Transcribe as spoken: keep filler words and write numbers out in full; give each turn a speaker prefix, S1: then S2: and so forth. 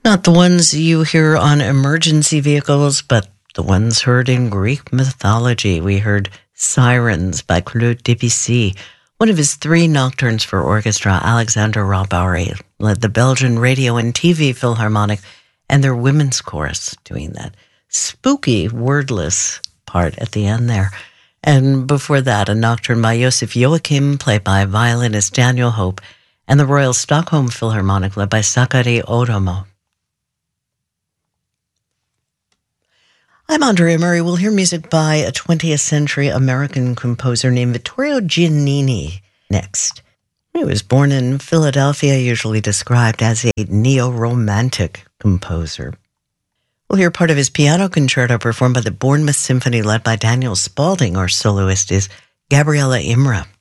S1: Not the ones you hear on emergency vehicles, but the ones heard in Greek mythology. We heard Sirens by Claude Debussy. One of his three nocturnes for orchestra, Alexander Robary, led the Belgian Radio and T V Philharmonic and their women's chorus doing that spooky, wordless part at the end there. And before that, a nocturne by Josef Joachim, played by violinist Daniel Hope, and the Royal Stockholm Philharmonic, led by Sakari Otomo. I'm Andrea Murray. We'll hear music by a twentieth century American composer named Vittorio Giannini next. He was born in Philadelphia, usually described as a neo-romantic composer. We'll hear part of his piano concerto performed by the Bournemouth Symphony, led by Daniel Spalding. Our soloist is Gabriella Imra.